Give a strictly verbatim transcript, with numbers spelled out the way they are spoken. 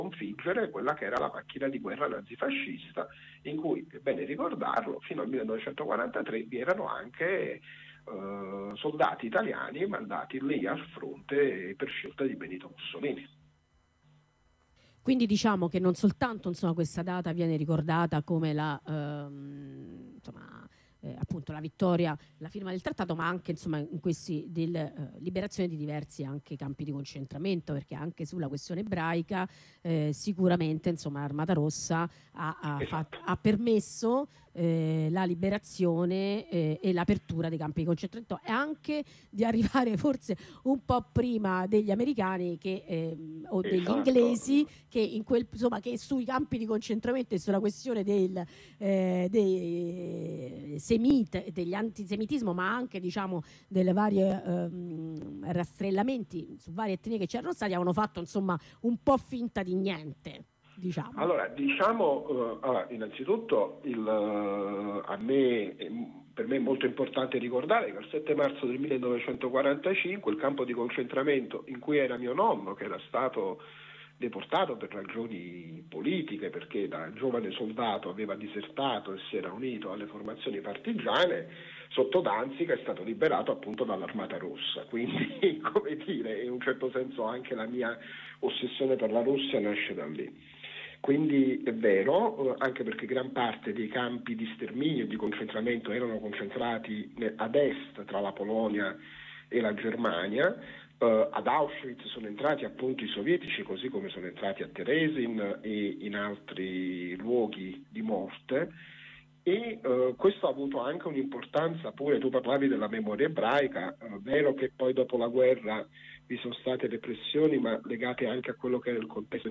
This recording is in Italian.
sconfiggere quella che era la macchina di guerra nazifascista, in cui, è bene ricordarlo, fino al millenovecentoquarantatré vi erano anche eh, soldati italiani mandati lì al fronte per scelta di Benito Mussolini. Quindi diciamo che non soltanto, insomma, questa data viene ricordata come la, ehm, insomma, eh, appunto la vittoria, la firma del trattato, ma anche, insomma, in questi della eh, liberazione di diversi anche campi di concentramento, perché anche sulla questione ebraica eh, sicuramente, insomma, l'Armata Rossa ha, ha, Esatto. fatto, ha permesso eh, la liberazione eh, e l'apertura dei campi di concentramento, e anche di arrivare forse un po' prima degli americani che, ehm, o degli Esatto. inglesi, che in quel, insomma, che sui campi di concentramento e sulla questione del eh, dei semite, degli antisemitismo, ma anche, diciamo, delle varie ehm, rastrellamenti su varie etnie che c'erano stati, avevano fatto, insomma, un po' finta di niente, diciamo. Allora, diciamo, uh, allora, innanzitutto il, uh, a me, per me è molto importante ricordare che il sette marzo del millenovecentoquarantacinque il campo di concentramento in cui era mio nonno, che era stato deportato per ragioni politiche, perché da giovane soldato aveva disertato e si era unito alle formazioni partigiane, sotto Danzica è stato liberato appunto dall'Armata Rossa. Quindi, come dire, in un certo senso anche la mia ossessione per la Russia nasce da lì. Quindi è vero, anche perché gran parte dei campi di sterminio e di concentramento erano concentrati ad est, tra la Polonia e la Germania. Uh, ad Auschwitz sono entrati appunto i sovietici, così come sono entrati a Teresin e in altri luoghi di morte, e uh, questo ha avuto anche un'importanza, pure tu parlavi della memoria ebraica, uh, vero che poi dopo la guerra vi sono state repressioni, ma legate anche a quello che era il contesto